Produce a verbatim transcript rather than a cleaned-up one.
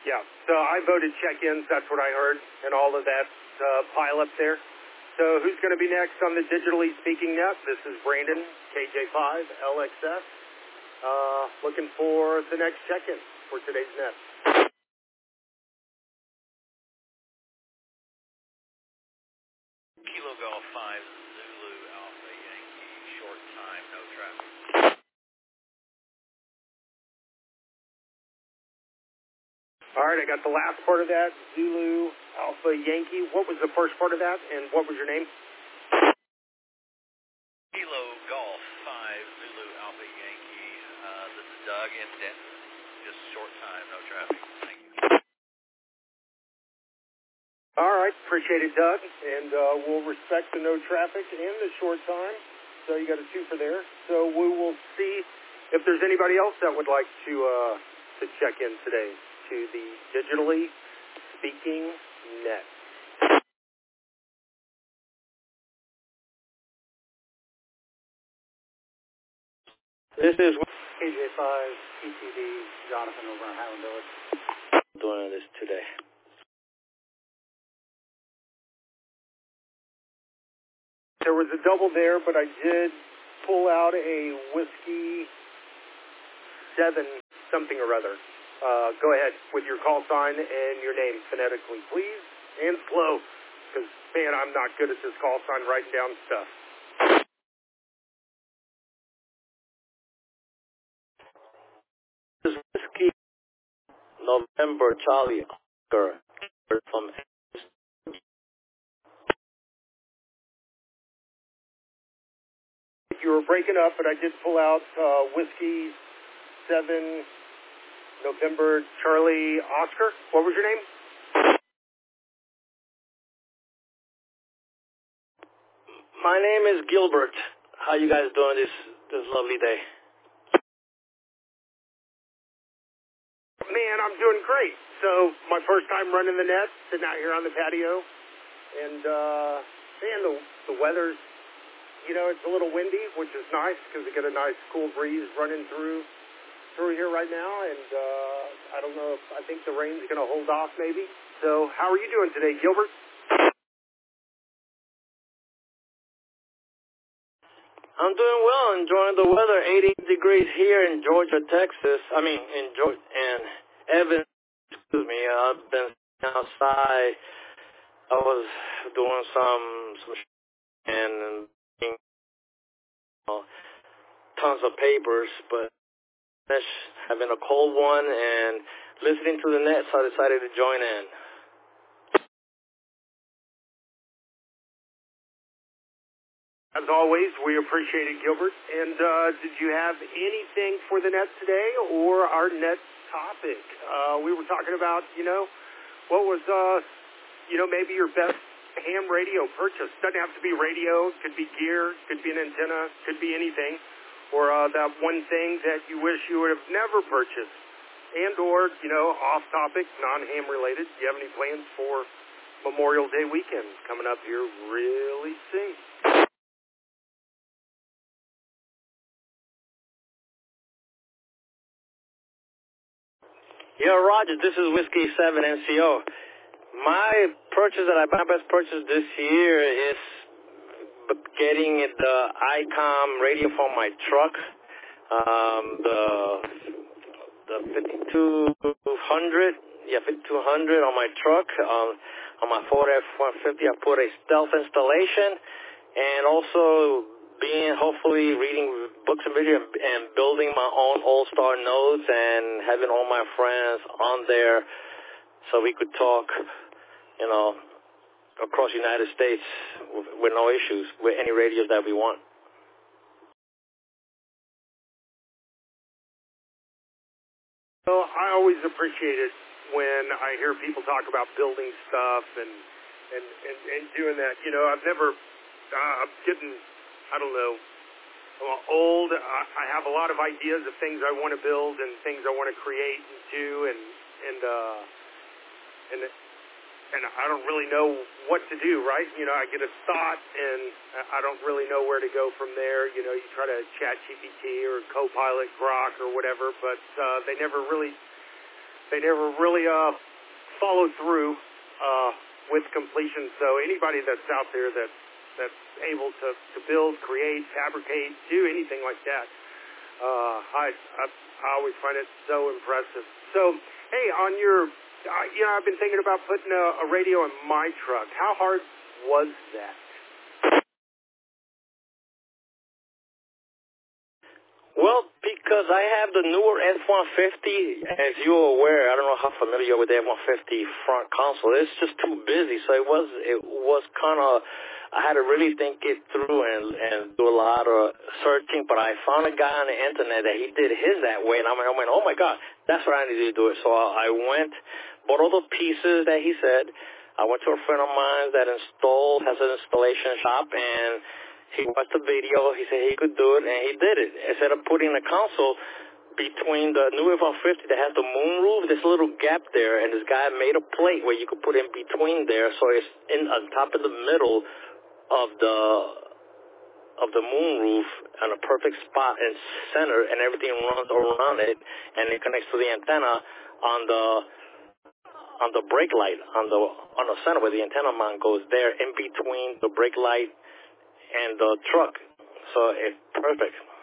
Yeah, so I voted check-ins, that's what I heard, and all of that uh, pile up there. So who's going to be next on the Digitally Speaking Net? This is Brandon, K J five, L X S, uh, looking for the next check-in for today's net. Kilo Golf five, Zulu Alpha Yankee, short time, no traffic. All right, I got the last part of that, Zulu Alpha Yankee. What was the first part of that, and what was your name? Kilo Golf five, Zulu Alpha Yankee. Uh, this is Doug in Denton. Just short time, no traffic. Thank you. All right, appreciate it, Doug. And uh, we'll respect the no traffic and the short time. So you got a two for there. So we will see if there's anybody else that would like to uh, to check in today to the Digitally Speaking Net. This is K J five, P T V, Jonathan over in Highland Village. doing this today. There was a double there, but I did pull out a whiskey seven something or other. Uh, go ahead with your call sign and your name phonetically, please, and slow, because, man, I'm not good at this call sign writing down stuff. This is Whiskey November Charlie Oscar from You were breaking up, but I did pull out uh, whiskey seven November Charlie Oscar. What was your name? My name is Gilbert. How you guys doing this this lovely day? Man, I'm doing great. So my first time running the net, sitting out here on the patio, and uh, man, the the weather's, you know, it's a little windy, which is nice because we get a nice cool breeze running through through here right now, and uh, I don't know if I think the rain's going to hold off maybe. So how are you doing today, Gilbert? I'm doing well, enjoying the weather. eighty degrees here in Georgia, Texas. I mean, in Georgia and Evans. Excuse me. I've been outside. I was doing some some and you know, tons of papers, but having a cold one and listening to the net, so I decided to join in. As always, we appreciate it, Gilbert. And uh, did you have anything for the net today or our net topic? Uh, we were talking about, you know, what was, uh, you know, maybe your best ham radio purchase. Doesn't have to be radio. Could be gear. Could be an antenna. Could be anything. Or uh, that one thing that you wish you would have never purchased. And or, you know, off topic, non-ham related. Do you have any plans for Memorial Day weekend coming up here really soon? Yeah, Roger, this is Whiskey seven N C O. My purchase that I my best purchase this year is getting the ICOM radio for my truck, um, the the fifty-two hundred, yeah, fifty-two hundred on my truck. Um, on my Ford F one fifty, I put a stealth installation, and also being hopefully reading books and video and, and building my own All-Star nodes and having all my friends on there so we could talk, you know, across the United States with, with no issues with any radios that we want. Well, I always appreciate it when I hear people talk about building stuff and and, and, and doing that. You know, I've never, uh, I'm getting, I don't know, I'm old. I, I have a lot of ideas of things I want to build and things I want to create and do, and and uh, and and I don't really know what to do. Right? You know, I get a thought and I don't really know where to go from there. You know, you try to chat G P T or Copilot, Grok, or whatever, but uh, they never really they never really uh, followed through uh, with completion. So anybody that's out there that that's able to, to build, create, fabricate, do anything like that, uh, I, I I always find it so impressive. So hey, on your uh, you know, I've been thinking about putting a, a radio in my truck. How hard was that? Well, because I have the newer F one fifty, as you're aware, I don't know how familiar you are with the F one fifty front console. It's just too busy, so it was it was kind of, I had to really think it through and and do a lot of searching. But I found a guy on the internet that he did his that way, and I went, I went, oh my God, that's what I need to do it. So I went, bought all the pieces that he said. I went to a friend of mine that installed has an installation shop, and he watched the video. He said he could do it, and he did it. Instead of putting the console between the new F one fifty that has the moonroof, there's a little gap there, and this guy made a plate where you could put in between there, so it's in on top of the middle of the of the moonroof on a perfect spot in center, and everything runs around it, and it connects to the antenna on the on the brake light on the on the center where the antenna mount goes there, in between the brake light and the truck. So it's perfect.